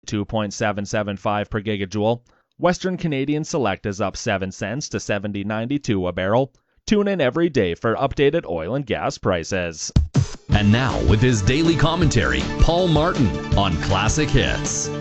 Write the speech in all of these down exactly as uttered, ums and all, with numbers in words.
two point seven seven five per gigajoule. Western Canadian Select is up seven cents to seventy ninety-two a barrel. Tune in every day for updated oil and gas prices. And now, with his daily commentary, Paul Martin on Classic Hits.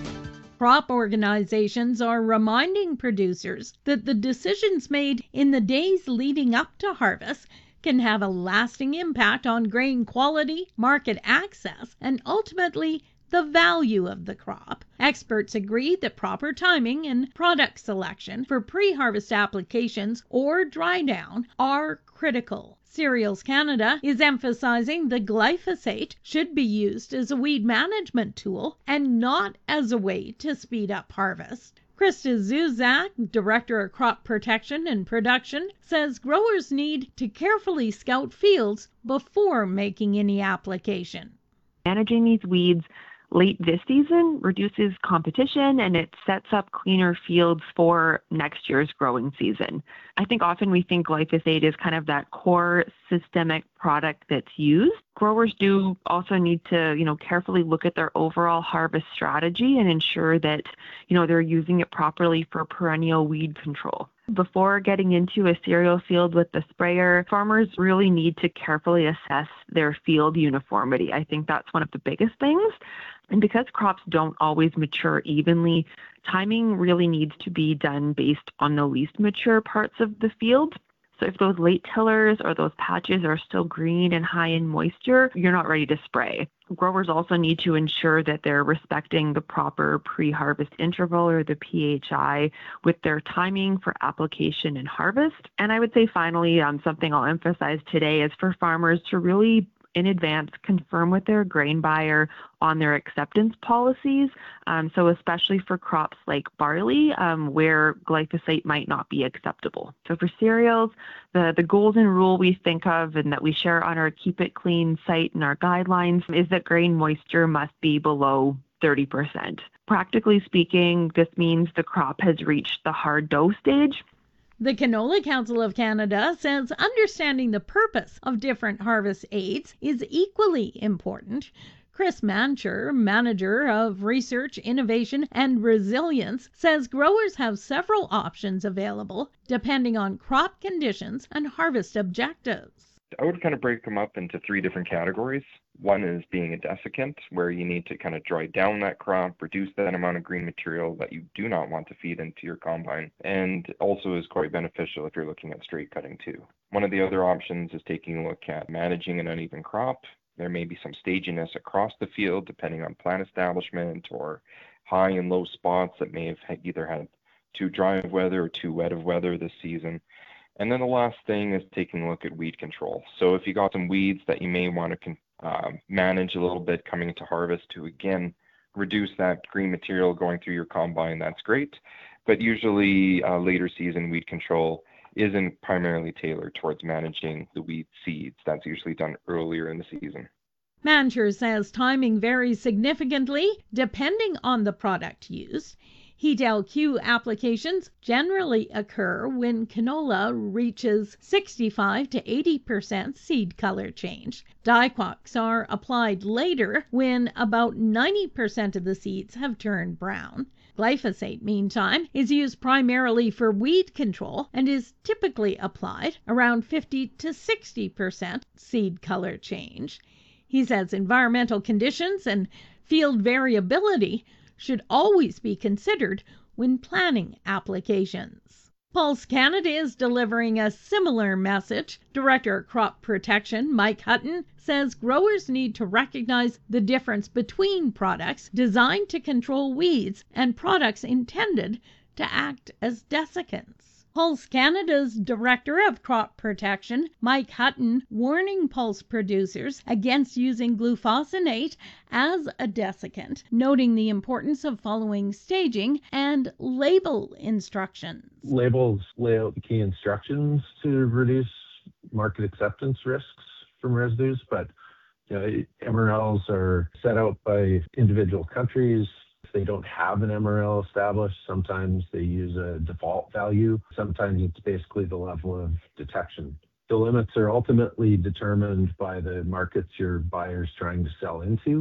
Crop organizations are reminding producers that the decisions made in the days leading up to harvest can have a lasting impact on grain quality, market access, and ultimately the value of the crop. Experts agree that proper timing and product selection for pre-harvest applications or dry down are critical. Cereals Canada is emphasizing the glyphosate should be used as a weed management tool and not as a way to speed up harvest. Krista Zuzak, Director of Crop Protection and Production, says growers need to carefully scout fields before making any application. Managing these weeds late this season reduces competition and it sets up cleaner fields for next year's growing season. I think often we think glyphosate is kind of that core systemic product that's used. Growers do also need to, you know, carefully look at their overall harvest strategy and ensure that, you know, they're using it properly for perennial weed control. Before getting into a cereal field with the sprayer, farmers really need to carefully assess their field uniformity. I think that's one of the biggest things. And because crops don't always mature evenly, timing really needs to be done based on the least mature parts of the field. So if those late tillers or those patches are still green and high in moisture, you're not ready to spray. Growers also need to ensure that they're respecting the proper pre-harvest interval or the P H I with their timing for application and harvest. And I would say finally, um, something I'll emphasize today is for farmers to really in advance confirm with their grain buyer on their acceptance policies. Um, so especially for crops like barley, um, where glyphosate might not be acceptable. So for cereals, the, the golden rule we think of and that we share on our Keep It Clean site and our guidelines is that grain moisture must be below thirty percent. Practically speaking, this means the crop has reached the hard dough stage. The Canola Council of Canada says understanding the purpose of different harvest aids is equally important. Chris Mancher, Manager of Research, Innovation and Resilience, says growers have several options available depending on crop conditions and harvest objectives. I would kind of break them up into three different categories. One is being a desiccant, where you need to kind of dry down that crop, reduce that amount of green material that you do not want to feed into your combine, and also is quite beneficial if you're looking at straight cutting too. One of the other options is taking a look at managing an uneven crop. There may be some staginess across the field depending on plant establishment or high and low spots that may have either had too dry of weather or too wet of weather this season. And then the last thing is taking a look at weed control. So if you got some weeds that you may want to con- uh, manage a little bit coming into harvest to, again, reduce that green material going through your combine, that's great. But usually uh, later season weed control isn't primarily tailored towards managing the weed seeds. That's usually done earlier in the season. Mancher says timing varies significantly depending on the product used. Heat L Q applications generally occur when canola reaches sixty-five to eighty percent seed color change. Diquox are applied later when about ninety percent of the seeds have turned brown. Glyphosate, meantime, is used primarily for weed control and is typically applied around fifty to sixty percent seed color change. He says environmental conditions and field variability should always be considered when planning applications. Pulse Canada is delivering a similar message. Director of Crop Protection Mike Hutton says growers need to recognize the difference between products designed to control weeds and products intended to act as desiccants. Pulse Canada's Director of Crop Protection, Mike Hutton, warning Pulse producers against using glufosinate as a desiccant, noting the importance of following staging and label instructions. Labels lay out the key instructions to reduce market acceptance risks from residues, but you know, M R Ls are set out by individual countries. They don't have an M R L established. Sometimes they use a default value. Sometimes it's basically the level of detection. The limits are ultimately determined by the markets your buyer's trying to sell into.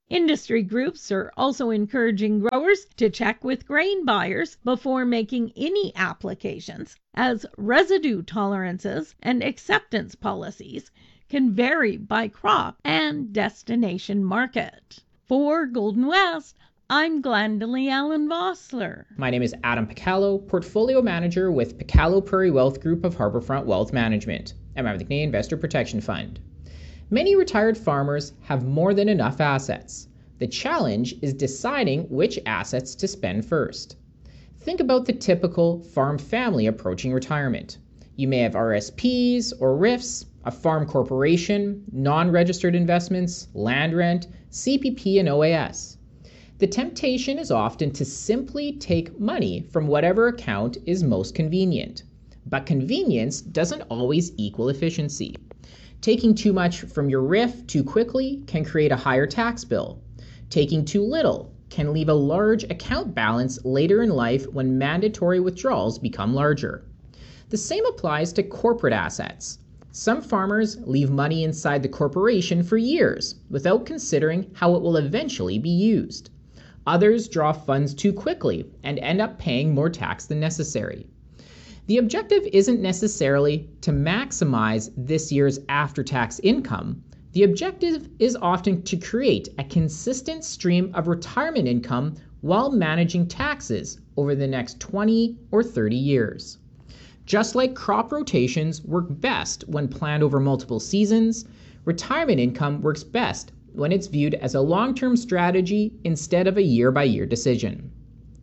Industry groups are also encouraging growers to check with grain buyers before making any applications, as residue tolerances and acceptance policies can vary by crop and destination market. For Golden West, I'm Glendalee Allen Vossler. My name is Adam Picallo, Portfolio Manager with Picallo Prairie Wealth Group of Harbourfront Wealth Management, a member of the Canadian Investor Protection Fund. Many retired farmers have more than enough assets. The challenge is deciding which assets to spend first. Think about the typical farm family approaching retirement. You may have R S Ps or R I Fs, a farm corporation, non-registered investments, land rent, C P P, and O A S. The temptation is often to simply take money from whatever account is most convenient. But convenience doesn't always equal efficiency. Taking too much from your R I F too quickly can create a higher tax bill. Taking too little can leave a large account balance later in life when mandatory withdrawals become larger. The same applies to corporate assets. Some farmers leave money inside the corporation for years without considering how it will eventually be used. Others draw funds too quickly and end up paying more tax than necessary. The objective isn't necessarily to maximize this year's after-tax income. The objective is often to create a consistent stream of retirement income while managing taxes over the next twenty or thirty years. Just like crop rotations work best when planned over multiple seasons, retirement income works best when it's viewed as a long-term strategy instead of a year-by-year decision.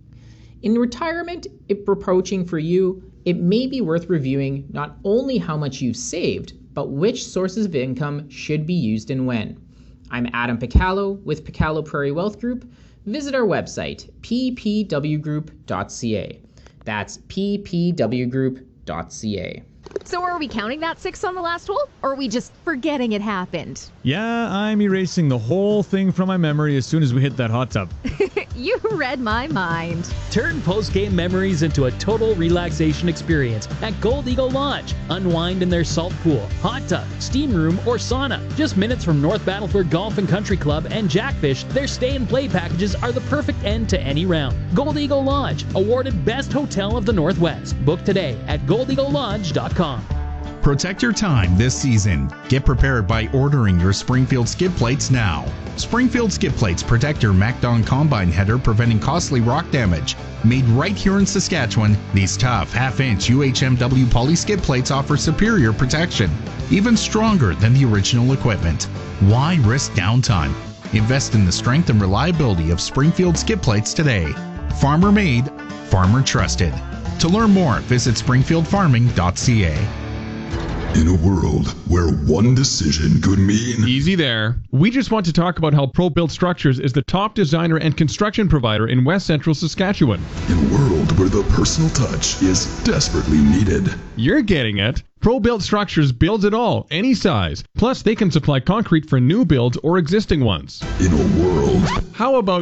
In retirement, if approaching for you, it may be worth reviewing not only how much you've saved, but which sources of income should be used and when. I'm Adam Picallo with Picallo Prairie Wealth Group. Visit our website, p p w group dot c a. That's p p w group dot c a. So are we counting that six on the last hole, or are we just forgetting it happened? Yeah, I'm erasing the whole thing from my memory as soon as we hit that hot tub. You read my mind. Turn post-game memories into a total relaxation experience at Gold Eagle Lodge. Unwind in their salt pool, hot tub, steam room, or sauna. Just minutes from North Battleford Golf and Country Club and Jackfish, their stay and play packages are the perfect end to any round. Gold Eagle Lodge, awarded Best Hotel of the Northwest. Book today at gold eagle lodge dot com. Protect your time this season. Get prepared by ordering your Springfield skid plates now. Springfield skid plates protect your MacDon combine header, preventing costly rock damage. Made right here in Saskatchewan, these tough half-inch U H M W poly skid plates offer superior protection, even stronger than the original equipment. Why risk downtime? Invest in the strength and reliability of Springfield skid plates today. Farmer made, farmer trusted. To learn more, visit springfield farming dot c a. In a world where one decision could mean... Easy there. We just want to talk about how ProBuilt Structures is the top designer and construction provider in West Central Saskatchewan. In a world where the personal touch is desperately needed. You're getting it. ProBuilt Structures builds it all, any size. Plus, they can supply concrete for new builds or existing ones. In a world... How about